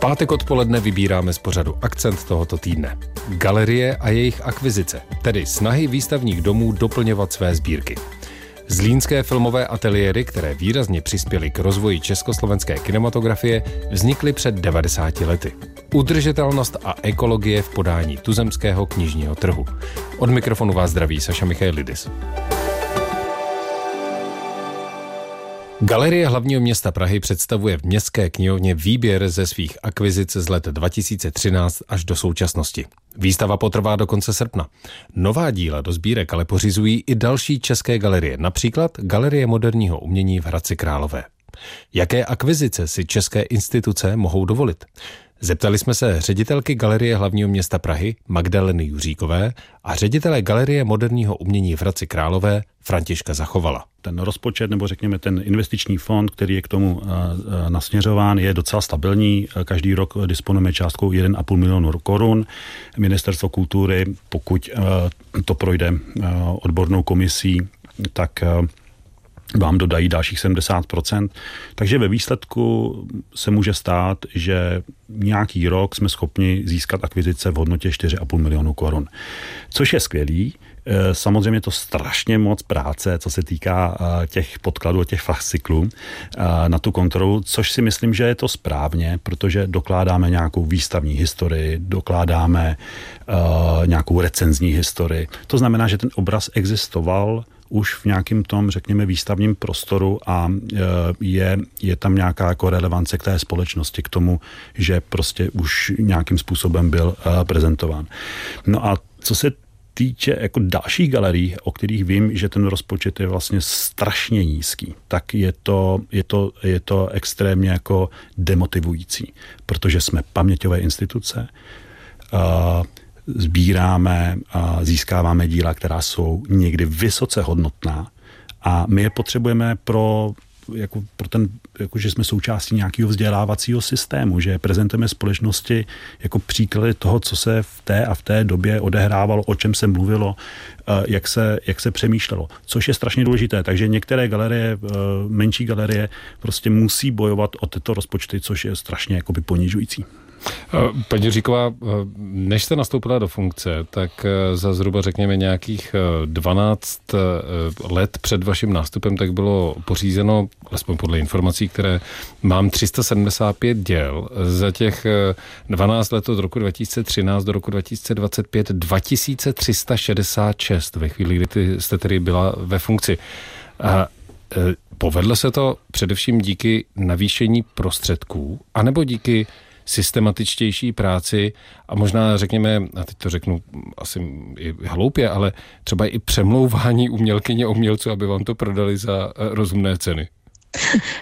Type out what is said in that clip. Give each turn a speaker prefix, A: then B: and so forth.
A: pátek odpoledne vybíráme z pořadu akcent tohoto týdne. Galerie a jejich akvizice, tedy snahy výstavních domů doplňovat své sbírky. Zlínské filmové ateliéry, které výrazně přispěly k rozvoji československé kinematografie, vznikly před 90 lety. Udržitelnost a ekologie v podání tuzemského knižního trhu. Od mikrofonu vás zdraví Saša Michailidis. Galerie hlavního města Prahy představuje v městské knihovně výběr ze svých akvizic z let 2013 až do současnosti. Výstava potrvá do konce srpna. Nová díla do sbírek ale pořizují i další české galerie, například Galerie moderního umění v Hradci Králové. Jaké akvizice si české instituce mohou dovolit? Zeptali jsme se ředitelky Galerie hlavního města Prahy Magdaleny Juříkové a ředitele Galerie moderního umění v Hradci Králové Františka Zachovala.
B: Ten rozpočet, nebo řekněme ten investiční fond, který je k tomu nasměřován, je docela stabilní. Každý rok disponujeme částkou 1,5 milionu korun. Ministerstvo kultury, pokud to projde odbornou komisí, tak vám dodají dalších 70%. Takže ve výsledku se může stát, že nějaký rok jsme schopni získat akvizice v hodnotě 4,5 milionu korun. Což je skvělý. Samozřejmě to strašně moc práce, co se týká těch podkladů, těch fasciklů na tu kontrolu, což si myslím, že je to správně, protože dokládáme nějakou výstavní historii, dokládáme nějakou recenzní historii. To znamená, že ten obraz existoval už v nějakém tom, řekněme, výstavním prostoru a je tam nějaká jako relevance k té společnosti, k tomu, že prostě už nějakým způsobem byl prezentován. No a co se týče jako dalších galerií, o kterých vím, že ten rozpočet je vlastně strašně nízký, tak je to extrémně jako demotivující, protože jsme paměťové instituce, sbíráme a získáváme díla, která jsou někdy vysoce hodnotná a my je potřebujeme že jsme součástí nějakého vzdělávacího systému, že prezentujeme společnosti jako příklady toho, co se v té době odehrávalo, o čem se mluvilo, jak se přemýšlelo, což je strašně důležité. Takže některé galerie, menší galerie prostě musí bojovat o tyto rozpočty, což je strašně jakoby ponižující.
A: Paní Juříková, než jste nastoupila do funkce, tak za zhruba řekněme nějakých 12 let před vaším nástupem tak bylo pořízeno, alespoň podle informací, které mám, 375 děl. Za těch 12 let od roku 2013 do roku 2025 2366 ve chvíli, kdy jste tedy byla ve funkci. Povedlo se to především díky navýšení prostředků, anebo díky systematičtější práci a možná řekněme, a teď to řeknu asi i hloupě, ale třeba i přemlouvání umělkyně umělců, aby vám to prodali za rozumné ceny?